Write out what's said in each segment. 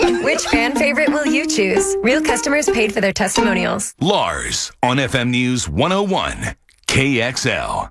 Which fan favorite will you choose? Real customers paid for their testimonials. Lars on FM News 101 KXL.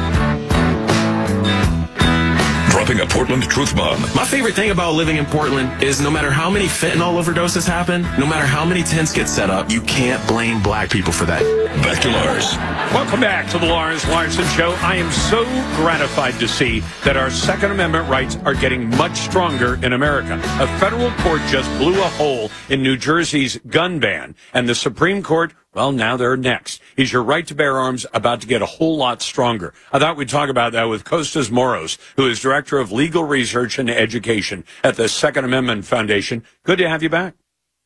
Dropping a Portland truth bomb. My favorite thing about living in Portland is no matter how many fentanyl overdoses happen, no matter how many tents get set up, you can't blame black people for that. Back to Lars. Welcome back to the Lars Larson Show. I am so gratified to see that our Second Amendment rights are getting much stronger in America. A federal court just blew a hole in New Jersey's gun ban, and the Supreme Court, well, now they're next. Is your right to bear arms about to get a whole lot stronger? I thought we'd talk about that with Kostas Moros, who is Director of Legal Research and Education at the Second Amendment Foundation. Good to have you back.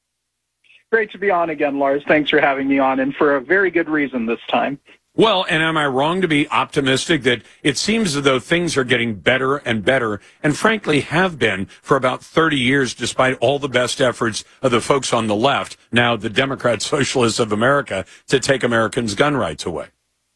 Great to be on again, Lars. Thanks for having me on, and for a very good reason this time. Well, and am I wrong to be optimistic that it seems as though things are getting better and better, and frankly have been for about 30 years, despite all the best efforts of the folks on the left, now the Democrat Socialists of America, to take Americans' gun rights away?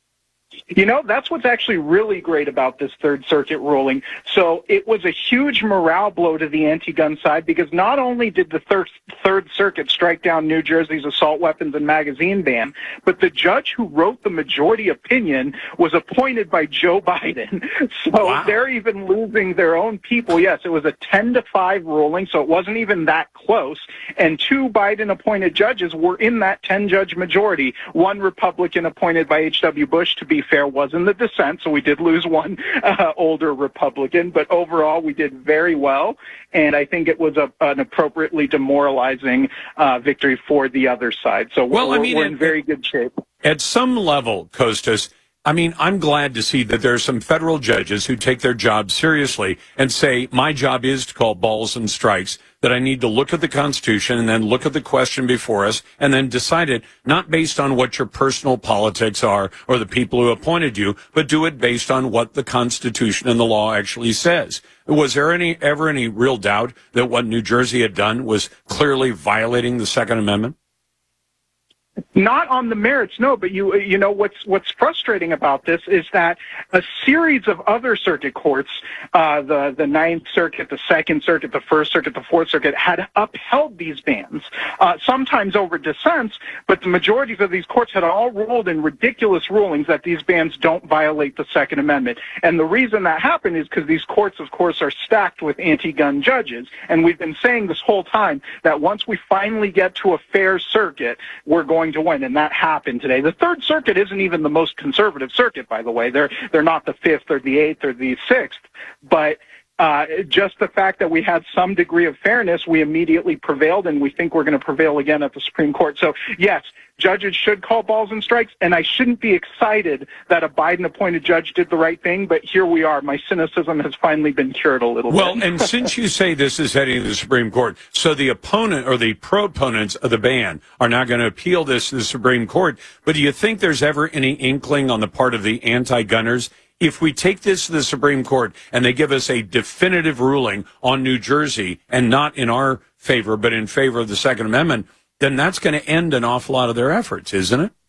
You know, that's what's actually really great about this Third Circuit ruling. So it was a huge morale blow to the anti-gun side, because not only did the Third Circuit strike down New Jersey's assault weapons and magazine ban, but the judge who wrote the majority opinion was appointed by Joe Biden. So wow. They're even losing their own people. Yes, it was a 10-5 ruling, so it wasn't even that close. And 2 Biden-appointed judges were in that 10-judge majority. One Republican appointed by H.W. Bush, to be fair, was in the dissent, so we did lose one older Republican, but overall we did very well, and I think it was an appropriately demoralizing victory for the other side. So we're in very good shape. At some level, Kostas, I mean, I'm glad to see that there are some federal judges who take their job seriously and say, my job is to call balls and strikes, that I need to look at the Constitution and then look at the question before us and then decide it not based on what your personal politics are or the people who appointed you, but do it based on what the Constitution and the law actually says. Was there ever any real doubt that what New Jersey had done was clearly violating the Second Amendment? Not on the merits, no, but you know what's frustrating about this is that a series of other circuit courts, the Ninth Circuit, the Second Circuit, the First Circuit, the Fourth Circuit, had upheld these bans, sometimes over dissents, but the majorities of these courts had all ruled in ridiculous rulings that these bans don't violate the Second Amendment. And the reason that happened is because these courts, of course, are stacked with anti-gun judges, and we've been saying this whole time that once we finally get to a fair circuit, we're going to win, and that happened today. The Third Circuit isn't even the most conservative circuit, by the way. They're not the Fifth or the Eighth or the Sixth, but just the fact that we had some degree of fairness, we immediately prevailed, and we think we're going to prevail again at the Supreme Court. So, yes, judges should call balls and strikes, and I shouldn't be excited that a Biden-appointed judge did the right thing, but here we are. My cynicism has finally been cured a little bit. Well, and since you say this is heading to the Supreme Court, so the opponent or the proponents of the ban are not going to appeal this to the Supreme Court, but do you think there's ever any inkling on the part of the anti-gunners? If we take this to the Supreme Court and they give us a definitive ruling on New Jersey and not in our favor, but in favor of the Second Amendment, then that's going to end an awful lot of their efforts, isn't it?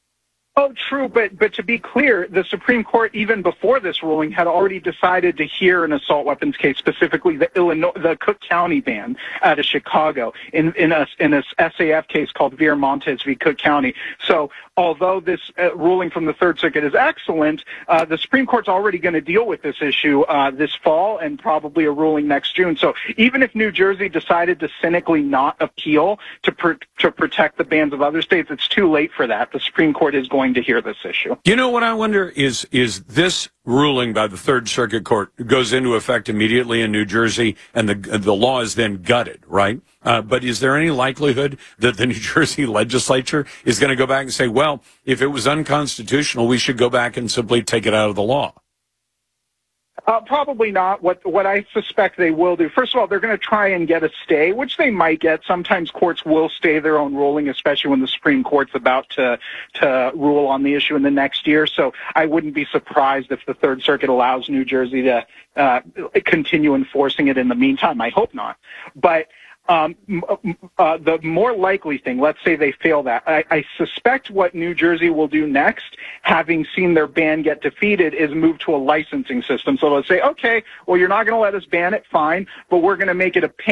Oh, true, but to be clear, the Supreme Court, even before this ruling, had already decided to hear an assault weapons case, specifically the Cook County ban out of Chicago, in a SAF case called Viramontes v. Cook County. So although this ruling from the Third Circuit is excellent, the Supreme Court's already going to deal with this issue this fall and probably a ruling next June. So even if New Jersey decided to cynically not appeal to protect the bans of other states, it's too late for that. The Supreme Court is going to hear this issue. You know what I wonder is this ruling by the Third Circuit Court goes into effect immediately in New Jersey, and the law is then gutted, right? But is there any likelihood that the New Jersey legislature is going to go back and say, well, if it was unconstitutional, we should go back and simply take it out of the law? Probably not. What I suspect they will do, first of all, they're going to try and get a stay, which they might get. Sometimes courts will stay their own ruling, especially when the Supreme Court's about to rule on the issue in the next year. So I wouldn't be surprised if the Third Circuit allows New Jersey to continue enforcing it in the meantime. I hope not. But the more likely thing, let's say they fail that, I suspect what New Jersey will do next, having seen their ban get defeated, is move to a licensing system. So they'll say, okay, well, you're not going to let us ban it, fine, but we're going to make it a pain